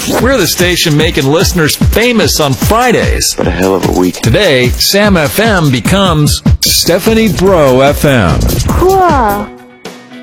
We're the station making listeners famous on Fridays. What a hell of a week. Today, Sam FM becomes Stephanie Bro FM. Cool.